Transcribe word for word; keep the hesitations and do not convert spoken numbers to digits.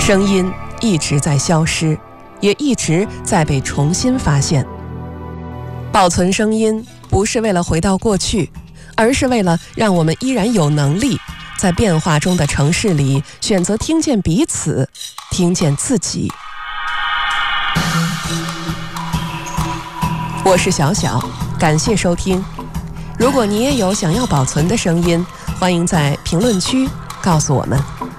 声音一直在消失，也一直在被重新发现。保存声音不是为了回到过去，而是为了让我们依然有能力在变化中的城市里选择听见彼此，听见自己。我是小小，感谢收听。如果你也有想要保存的声音，欢迎在评论区告诉我们。